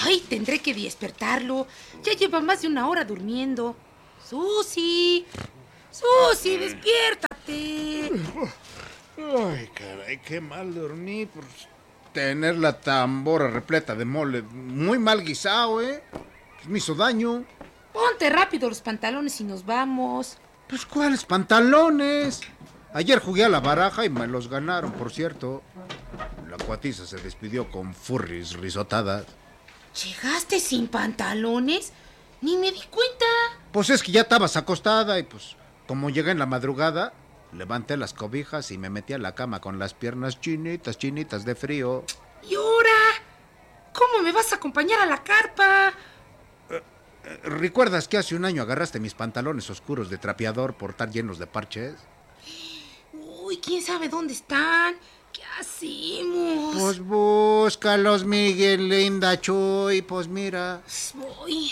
Ay, tendré que despertarlo. Ya lleva más de 1 hora durmiendo. ¡Susi! ¡Susi, despiértate! Ay, caray, qué mal dormí por tener la tambora repleta de mole. Muy mal guisado, Pues me hizo daño. Ponte rápido los pantalones y nos vamos. Pues, ¿cuáles pantalones? Ayer jugué a la baraja y me los ganaron, por cierto. La cuatiza se despidió con furries risotadas. ¿Llegaste sin pantalones? Ni me di cuenta. Pues es que ya estabas acostada y pues, como llegué en la madrugada, levanté las cobijas y me metí a la cama con las piernas chinitas de frío. ¿Y ahora? ¿Cómo me vas a acompañar a la carpa? ¿Recuerdas que hace un año agarraste mis pantalones oscuros de trapeador por estar llenos de parches? Uy, ¿quién sabe dónde están? ¿Qué hacemos? Pues búscalos, Miguel, linda Chuy, pues mira. Voy.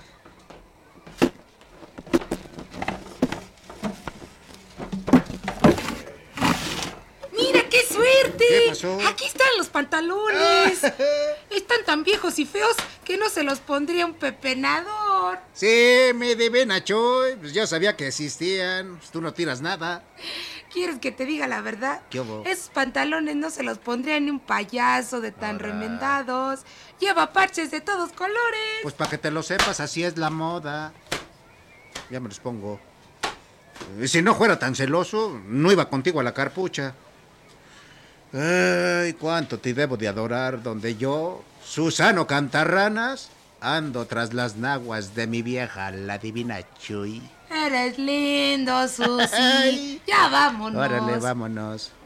¡Mira, qué suerte! ¿Qué pasó? Aquí están los pantalones. Están tan viejos y feos que no se los pondría un pepenador. Sí, me deben a Chuy, pues ya sabía que existían, pues tú no tiras nada. ¿Quieres que te diga la verdad? ¿Qué hubo? Esos pantalones no se los pondría ni un payaso de tan Ahora. remendados. Lleva parches de todos colores. Pues para que te lo sepas, así es la moda. Ya me los pongo. Si no fuera tan celoso, no iba contigo a la carpucha. Ay, cuánto te debo de adorar, donde yo, Susano Cantarranas, ando tras las naguas de mi vieja, la divina Chuy. Eres lindo, Susi. Ay. Ya vámonos. Órale, vámonos.